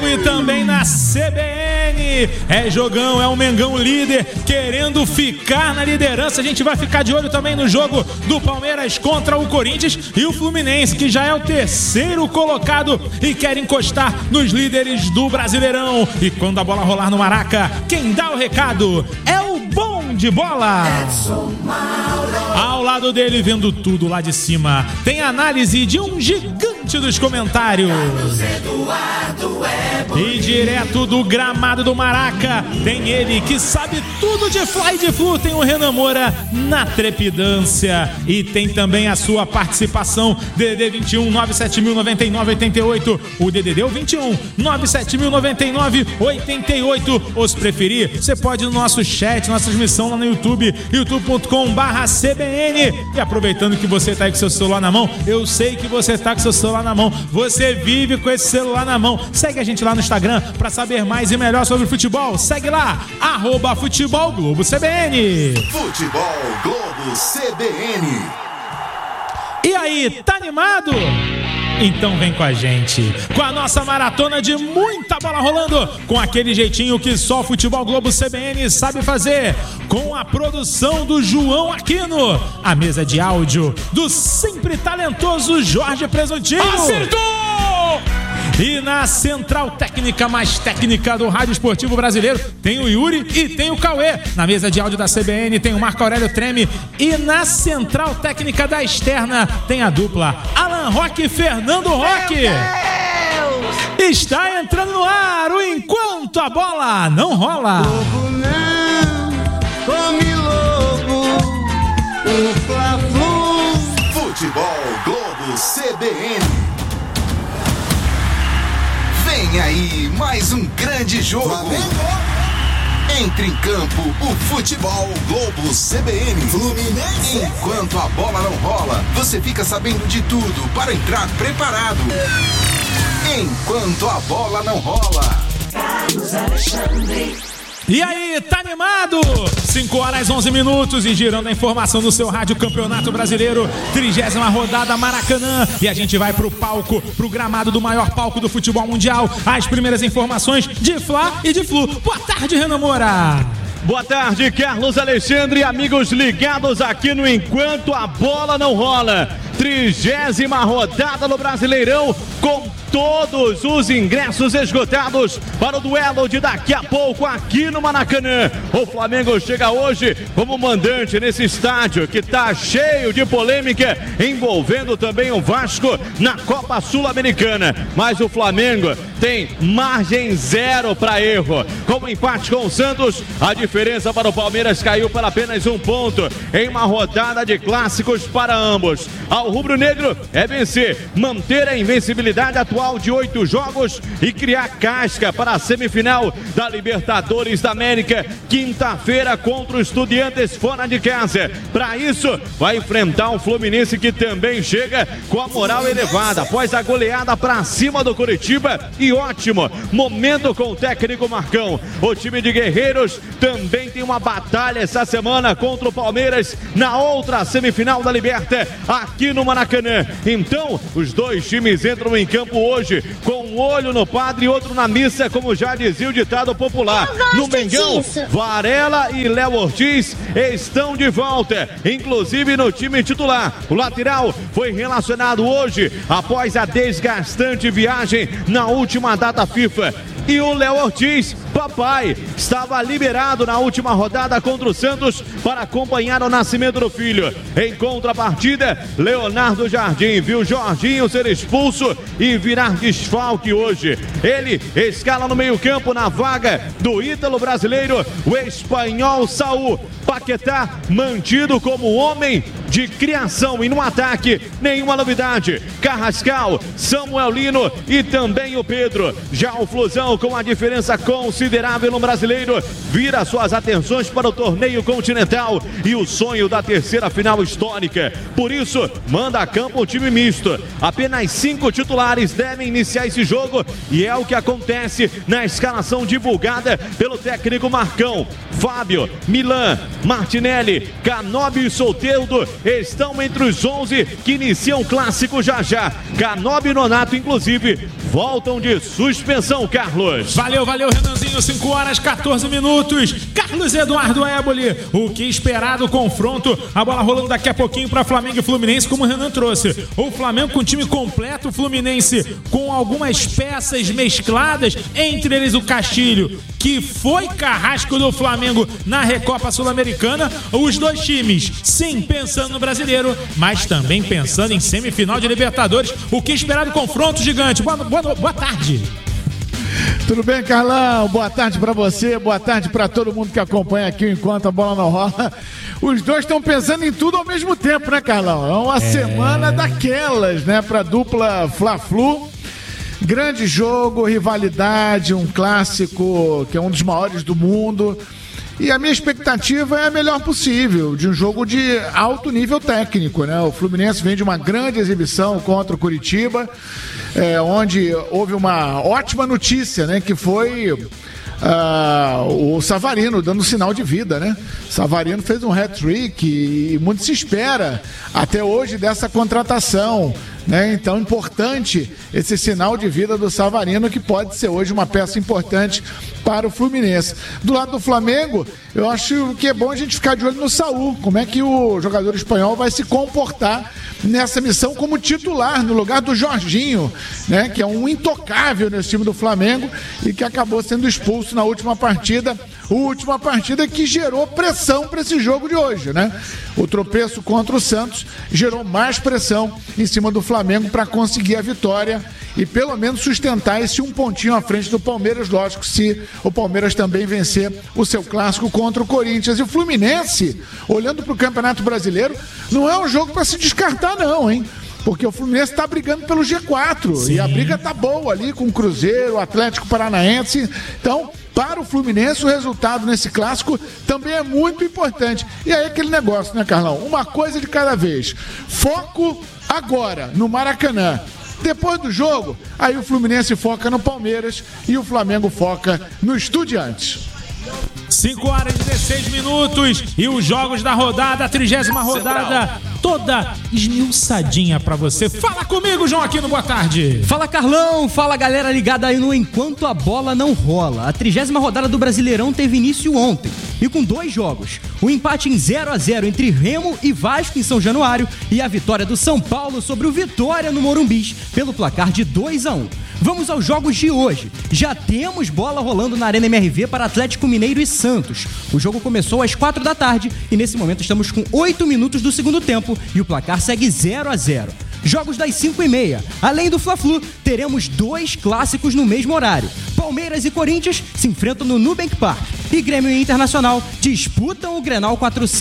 e também na CBN. É jogão, é um Mengão líder, querendo ficar na liderança. A gente vai ficar de olho também no jogo do Palmeiras contra o Corinthians e o Fluminense, que já é o terceiro colocado e quer encostar nos líderes do Brasileirão. E quando a bola rolar no Maraca, quem dá o recado é o Bom de Bola. Ao lado dele, vendo tudo lá de cima, tem análise de um gigante dos comentários. E direto do gramado do Maraca, tem ele que sabe tudo de Fla e de Flu, tem o Renan Moura na trepidância. E tem também a sua participação, DDD 21 97099 88. O DDD é o 21 97099 88. Ou se preferir, você pode ir no nosso chat, nossa transmissão lá no YouTube, youtube.com/CBN. E aproveitando que você tá aí com seu celular na mão, eu sei que você tá com seu celular na mão, você vive com esse celular na mão. Segue a gente lá no Instagram para saber mais e melhor sobre futebol. Segue lá, @Futebol Globo CBN. Futebol Globo CBN. E aí, tá animado? Então vem com a gente, com a nossa maratona de muita bola rolando, com aquele jeitinho que só o Futebol Globo CBN sabe fazer, com a produção do João Aquino, a mesa de áudio do sempre talentoso Jorge Presuntinho. Acertou! E na central técnica mais técnica do Rádio Esportivo Brasileiro, tem o Yuri e tem o Cauê. Na mesa de áudio da CBN tem o Marco Aurélio Treme. E na central técnica da externa tem a dupla Alan Roque e Fernando Roque. Está entrando no ar o Enquanto a Bola Não Rola. Lobo não, come lobo, o Fla-Flu. Futebol Globo CBN. Vem aí mais um grande jogo. Entra em campo o Futebol Globo CBN. Fluminense. Enquanto a bola não rola, você fica sabendo de tudo para entrar preparado. Enquanto a bola não rola. Carlos Alexandre. E aí, tá animado? 5h11 e girando a informação no seu rádio Campeonato Brasileiro, 30ª rodada Maracanã. E a gente vai pro palco, pro gramado do maior palco do futebol mundial. As primeiras informações de Fla e de Flu. Boa tarde, Renan Moura. Boa tarde, Carlos Alexandre, amigos ligados aqui no Enquanto a Bola Não Rola. 30ª rodada no Brasileirão, com todos os ingressos esgotados para o duelo de daqui a pouco aqui no Maracanã. O Flamengo chega hoje como mandante nesse estádio que está cheio de polêmica, envolvendo também o Vasco na Copa Sul-Americana. Mas o Flamengo tem margem zero para erro. Com o empate com o Santos, a diferença para o Palmeiras caiu para apenas 1 ponto em uma rodada de clássicos para ambos. Ao rubro-negro é vencer, manter a invencibilidade atual de 8 jogos e criar casca para a semifinal da Libertadores da América, quinta-feira contra o Estudiantes fora de casa. Para isso, vai enfrentar um Fluminense que também chega com a moral elevada após a goleada para cima do Curitiba e ótimo momento com o técnico Marcão. O time de Guerreiros também tem uma batalha essa semana contra o Palmeiras na outra semifinal da Liberta aqui no Maracanã. Então, os dois times entram em campo hoje com um olho no padre e outro na missa, como já dizia o ditado popular. No Mengão, Varela e Léo Ortiz estão de volta, inclusive no time titular. O lateral foi relacionado hoje após a desgastante viagem na última data FIFA. E o Léo Ortiz, papai, estava liberado na última rodada contra o Santos para acompanhar o nascimento do filho. Em contrapartida, Leonardo Jardim viu Jorginho ser expulso e virar desfalque hoje. Ele escala no meio-campo na vaga do ítalo brasileiro, o espanhol Saúl. Paquetá mantido como homem de criação e no ataque, nenhuma novidade. Carrascal, Samuel Lino e também o Pedro. Já o Flusão, com a diferença considerável no brasileiro, vira suas atenções para o torneio continental e o sonho da terceira final histórica. Por isso, manda a campo o time misto. Apenas 5 titulares devem iniciar esse jogo e é o que acontece na escalação divulgada pelo técnico Marcão. Fábio, Milan, Martinelli, Canóbio e Soteldo estão entre os 11 que iniciam o clássico já. Canobi e Nonato, inclusive, voltam de suspensão, Carlos. Valeu, Renanzinho, 5 horas, 14 minutos. Carlos Eduardo Éboli, o que esperar do confronto? A bola rolando daqui a pouquinho para Flamengo e Fluminense, como o Renan trouxe. O Flamengo com time completo, o Fluminense com algumas peças mescladas, entre eles o Castilho, que foi carrasco do Flamengo na Recopa Sul-Americana. Os dois times, sim, pensando no brasileiro, mas também pensando em semifinal de Libertadores. O que esperar do confronto, Gigante? Boa tarde. Tudo bem, Carlão? Boa tarde pra você, boa tarde pra todo mundo que acompanha aqui Enquanto a Bola Não Rola. Os dois estão pensando em tudo ao mesmo tempo, né, Carlão? É uma semana daquelas, né, pra dupla Fla-Flu. Grande jogo, rivalidade, um clássico que é um dos maiores do mundo. E a minha expectativa é a melhor possível, de um jogo de alto nível técnico, né? O Fluminense vem de uma grande exibição contra o Curitiba, onde houve uma ótima notícia, né? Que foi o Savarino dando sinal de vida, né? Savarino fez um hat-trick e muito se espera até hoje dessa contratação, né? Então, importante esse sinal de vida do Savarino, que pode ser hoje uma peça importante para o Fluminense. Do lado do Flamengo, eu acho que é bom a gente ficar de olho no Saúl, como é que o jogador espanhol vai se comportar nessa missão como titular, no lugar do Jorginho, né? Que é um intocável nesse time do Flamengo e que acabou sendo expulso na última partida. Última partida que gerou pressão para esse jogo de hoje, né? O tropeço contra o Santos gerou mais pressão em cima do Flamengo para conseguir a vitória e pelo menos sustentar esse um pontinho à frente do Palmeiras, lógico, se o Palmeiras também vencer o seu clássico contra o Corinthians. E o Fluminense, olhando para o Campeonato Brasileiro, não é um jogo para se descartar não, hein? Porque o Fluminense está brigando pelo G4. Sim. E a briga tá boa ali com o Cruzeiro, o Atlético Paranaense. Então, para o Fluminense, o resultado nesse clássico também é muito importante. E aí aquele negócio, né, Carlão? Uma coisa de cada vez. Foco agora no Maracanã. Depois do jogo, aí o Fluminense foca no Palmeiras e o Flamengo foca no Estudiantes. 5 horas e 16 minutos e os jogos da rodada, a 30ª rodada, toda esmiuçadinha pra você. Fala comigo, João Aquino, boa tarde. Fala, Carlão, fala, galera ligada aí no Enquanto a Bola Não Rola. A 30ª rodada do Brasileirão teve início ontem e com 2 jogos. O empate em 0-0 entre Remo e Vasco em São Januário e a vitória do São Paulo sobre o Vitória no Morumbis pelo placar de 2-1. Vamos aos jogos de hoje. Já temos bola rolando na Arena MRV para Atlético Mineiro e Santos. O jogo começou às 4 da tarde e nesse momento estamos com 8 minutos do segundo tempo e o placar segue 0-0. Jogos das 5h30. Além do Fla-Flu, teremos 2 clássicos no mesmo horário. Palmeiras e Corinthians se enfrentam no Nubank Park e Grêmio e Internacional disputam o Grenal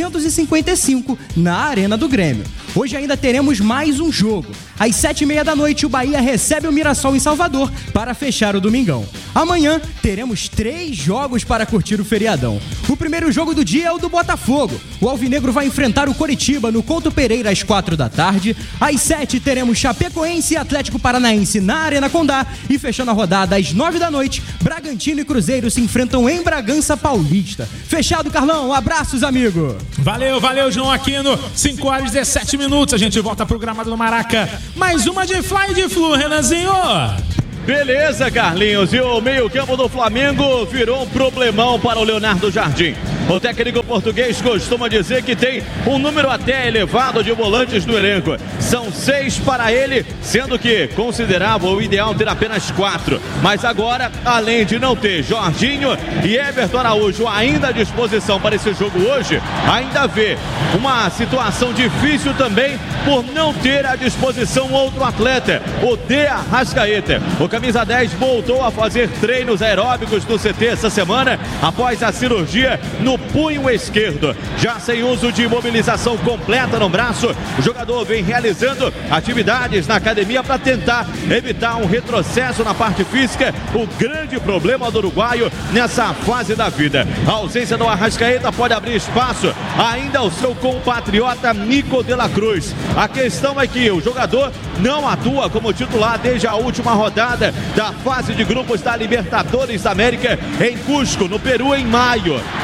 455 na Arena do Grêmio. Hoje ainda teremos mais um jogo. Às 7h30 da noite, o Bahia recebe o Mirassol em Salvador para fechar o domingão. Amanhã teremos 3 jogos para curtir o feriadão. O primeiro jogo do dia é o do Botafogo. O Alvinegro vai enfrentar o Coritiba no Couto Pereira às 4 da tarde. Às 7 teremos Chapecoense e Atlético Paranaense na Arena Condá. E fechando a rodada às 9 da noite, Bragantino e Cruzeiro se enfrentam em Bragança Paulista. Fechado, Carlão. Abraços, amigo. Valeu, João Aquino. 5 horas e 17 minutos. A gente volta pro gramado do Maraca. Mais uma de Fly de Flu, Renanzinho. Beleza, Carlinhos. E o meio-campo do Flamengo virou um problemão para o Leonardo Jardim. O técnico português costuma dizer que tem um número até elevado de volantes no elenco. São 6 para ele, sendo que considerava o ideal ter apenas 4. Mas agora, além de não ter Jorginho e Everton Araújo ainda à disposição para esse jogo hoje, ainda vê uma situação difícil também por não ter à disposição outro atleta, o De Arrascaeta. O camisa 10 voltou a fazer treinos aeróbicos no CT essa semana após a cirurgia no punho esquerdo. Já sem uso de imobilização completa no braço, o jogador vem realizando atividades na academia para tentar evitar um retrocesso na parte física, o grande problema do uruguaio nessa fase da vida. A ausência do Arrascaeta pode abrir espaço ainda ao seu compatriota Nico de la Cruz. A questão é que o jogador não atua como titular desde a última rodada da fase de grupos da Libertadores da América em Cusco, no Peru, em maio. O jogador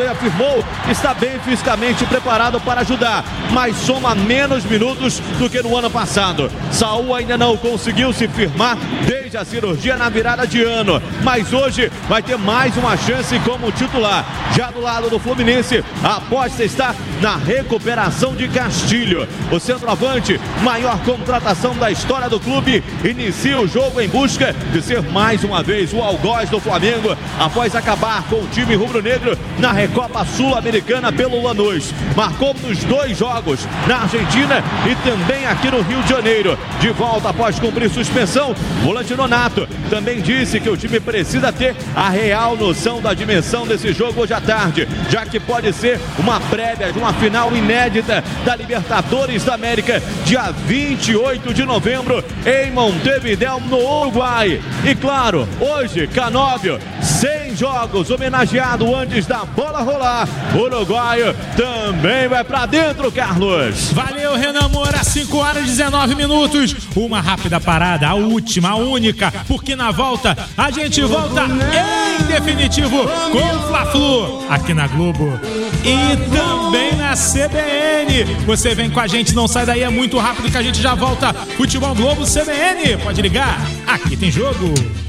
Vanderlei afirmou que está bem fisicamente preparado para ajudar, mas soma menos minutos do que no ano passado. Saul ainda não conseguiu se firmar desde a cirurgia na virada de ano, mas hoje vai ter mais uma chance como titular. Já do lado do Fluminense, a aposta está na recuperação de Castilho. O centroavante, maior contratação da história do clube, inicia o jogo em busca de ser mais uma vez o algoz do Flamengo após acabar com o time rubro-negro na Recopa Sul-Americana pelo Lanús. Marcou nos 2 jogos, na Argentina e também aqui no Rio de Janeiro. De volta após cumprir suspensão, volante Nonato também disse que o time precisa ter a real noção da dimensão desse jogo hoje à tarde, já que pode ser uma prévia de uma final inédita da Libertadores da América, dia 28 de novembro, em Montevidéu, no Uruguai. E claro, hoje, Canóbio, 100 jogos, homenageado antes da bola rolar. O uruguaio também vai pra dentro, Carlos. Valeu, Renan Moura, 5 horas e 19 minutos. Uma rápida parada, a última, a única, porque na volta a gente volta em definitivo com o Fla-Flu aqui na Globo e também na CBN. Você vem com a gente, não sai daí, é muito rápido que a gente já volta. Futebol Globo CBN, pode ligar, aqui tem jogo.